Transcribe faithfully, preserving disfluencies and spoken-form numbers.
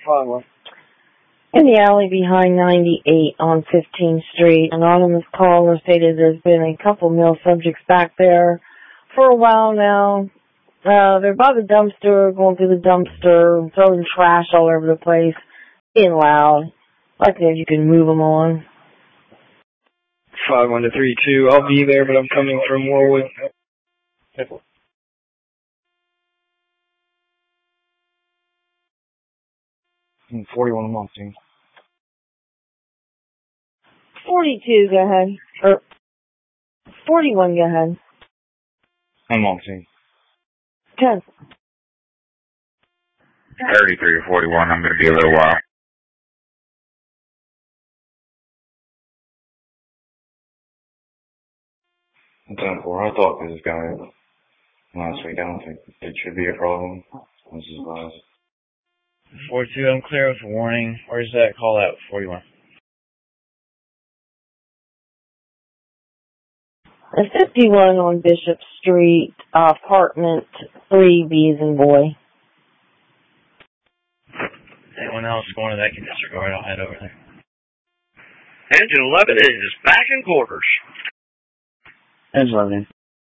Fine. In the alley behind ninety-eight on fifteenth Street, an anonymous caller stated there's been a couple male subjects back there for a while now. Uh, they're by the dumpster, going through the dumpster, throwing trash all over the place, being loud. Like if you can move them on. five one to three two, I'll be there, but I'm coming from Warwood. forty-one a month, team. forty-two, go ahead. Or forty-one, go ahead. I'm on team. ten. thirty-three or forty-one, I'm going to be a little while. ten four, I talked to this guy last week. I don't think it should be a problem. This is last. four two, I'm clear with a warning. Where's that call out? forty-one. And fifty-one on Bishop Street, uh, apartment three, B as in boy. Anyone else going to that can disregard, I'll head over there. Engine eleven is back in quarters. Engine eleven.